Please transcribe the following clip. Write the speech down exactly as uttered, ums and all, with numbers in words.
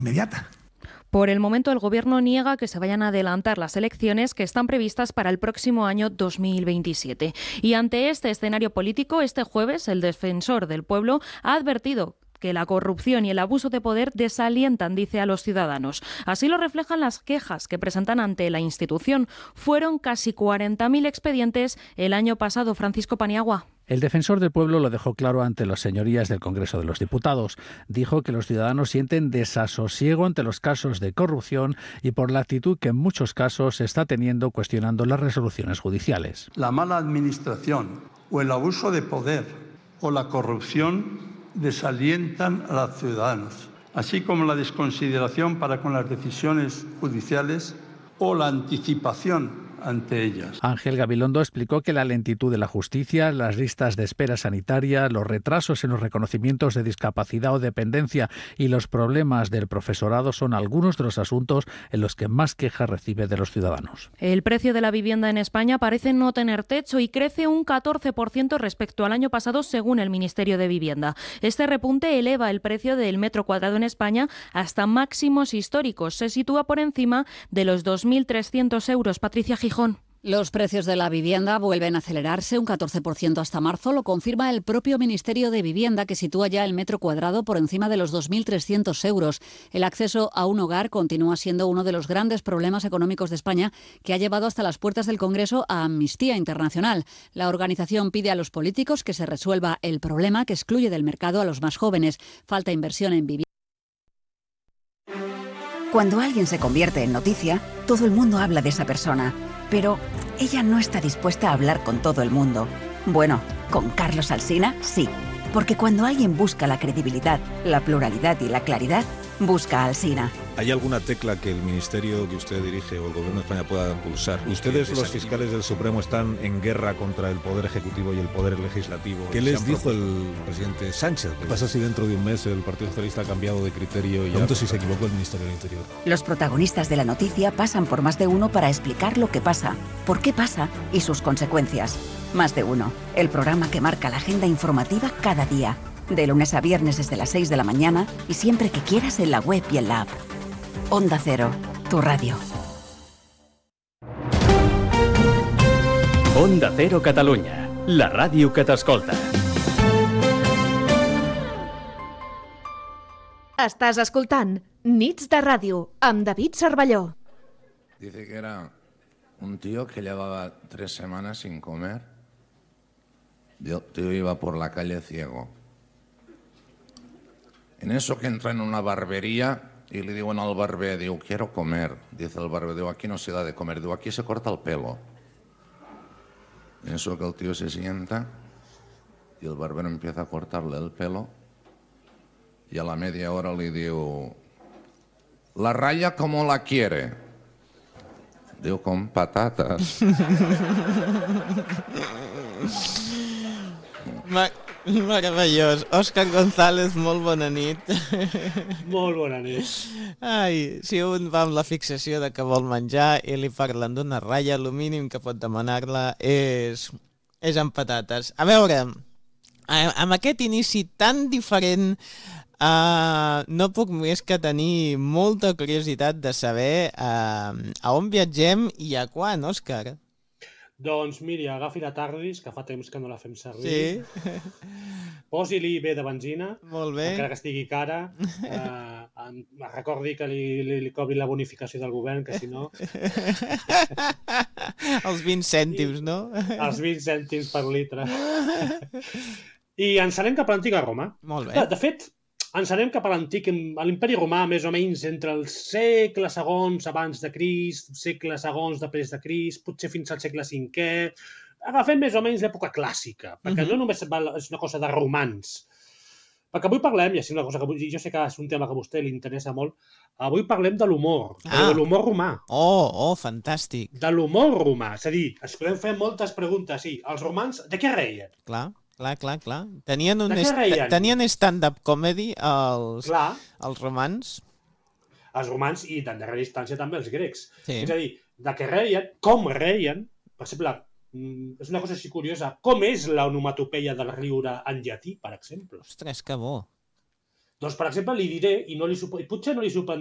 inmediata. Por el momento, el Gobierno niega que se vayan a adelantar las elecciones que están previstas para el próximo año dos mil veintisiete. Y ante este escenario político, este jueves, el Defensor del Pueblo ha advertido que la corrupción y el abuso de poder desalientan, dice, a los ciudadanos. Así lo reflejan las quejas que presentan ante la institución. Fueron casi cuarenta mil expedientes el año pasado. Francisco Paniagua. El Defensor del Pueblo lo dejó claro ante las señorías del Congreso de los Diputados. Dijo que los ciudadanos sienten desasosiego ante los casos de corrupción y por la actitud que en muchos casos se está teniendo cuestionando las resoluciones judiciales. La mala administración o el abuso de poder o la corrupción desalientan a los ciudadanos, así como la desconsideración para con las decisiones judiciales o la anticipación ante ellas. Ángel Gabilondo explicó que la lentitud de la justicia, las listas de espera sanitaria, los retrasos en los reconocimientos de discapacidad o dependencia y los problemas del profesorado son algunos de los asuntos en los que más quejas recibe de los ciudadanos. El precio de la vivienda en España parece no tener techo y crece un catorce por ciento respecto al año pasado, según el Ministerio de Vivienda. Este repunte eleva el precio del metro cuadrado en España hasta máximos históricos. Se sitúa por encima de los dos mil trescientos euros. Patricia Gijón. Los precios de la vivienda vuelven a acelerarse un catorce por ciento hasta marzo, lo confirma el propio Ministerio de Vivienda, que sitúa ya el metro cuadrado por encima de los dos mil trescientos euros. El acceso a un hogar continúa siendo uno de los grandes problemas económicos de España, que ha llevado hasta las puertas del Congreso a Amnistía Internacional. La organización pide a los políticos que se resuelva el problema que excluye del mercado a los más jóvenes. Falta inversión en vivienda. Cuando alguien se convierte en noticia, todo el mundo habla de esa persona. Pero ella no está dispuesta a hablar con todo el mundo. Bueno, con Carlos Alsina, sí. Porque cuando alguien busca la credibilidad, la pluralidad y la claridad, busca a Alsina. ¿Hay alguna tecla que el ministerio que usted dirige o el Gobierno de España pueda pulsar? Ustedes, los fiscales del Supremo, están en guerra contra el Poder Ejecutivo y el Poder Legislativo. ¿Qué les dijo el presidente Sánchez? ¿Qué pasa si dentro de un mes el Partido Socialista ha cambiado de criterio y pregunto si se equivocó el Ministerio del Interior? Los protagonistas de la noticia pasan por Más de Uno para explicar lo que pasa, por qué pasa y sus consecuencias. Más de Uno, el programa que marca la agenda informativa cada día. De lunes a viernes desde las seis de la mañana y siempre que quieras en la web y en la app. Onda Cero, tu radio. Onda Cero Catalunya, la ràdio que t'escolta. Estàs escoltant Nits de Ràdio amb David Cervelló. Dice que era un tío que llevaba tres semanas sin comer. Yo, tío iba por la calle ciego. En eso que entra en una barbería y le digo al barber, digo, quiero comer. Dice el barber, digo, aquí no se da de comer, digo, aquí se corta el pelo. En eso que el tío se sienta y el barbero empieza a cortarle el pelo y a la media hora le digo, la raya como la quiere. Digo, con patatas. Ma- Meravellós. Òscar González, molt bona nit. Molt bona nit. Ai, si un va amb la fixació de que vol menjar i li parlen d'una ratlla, el mínim que pot demanar-la és, és amb patates. A veure, amb aquest inici tan diferent, uh, no puc més que tenir molta curiositat de saber uh, a on viatgem i a quan, Òscar. Doncs miri, agafi la Tardis, que fa temps que no la fem servir. Sí. Posi-li bé de benzina, molt bé, encara que estigui cara. Eh, recordi que li, li, li cobri la bonificació del govern, que si no... Els vint cèntims, no? Els vint cèntims per litre. I ens anem cap a l'antiga Roma. Molt bé. De, de fet, ens anem cap a l'antic, a l'imperi romà, més o menys entre els segles segons abans de Crist, segles segons després de Crist, potser fins al segle cinquè. Agafem més o menys l'època clàssica, perquè uh-huh. no només és una cosa de romans. Perquè avui parlem, i així una cosa que jo sé que és un tema que a vostè li interessa molt, avui parlem de l'humor, ah. de l'humor romà. Oh, oh, fantàstic. De l'humor romà, és a dir, es podem fer moltes preguntes, sí, els romans de què reien? Clar. Clar, clar, clar. Tenien, un est tenien stand-up comedy els, els romans. Els romans i, en darrera instància, també els grecs. Sí. És a dir, de què reien, com reien. Per exemple, és una cosa així curiosa. Com és l'onomatopeia del riure en llatí, per exemple? Ostres, que bo. Doncs, per exemple, li diré, i, no li, i potser no li sorprendrà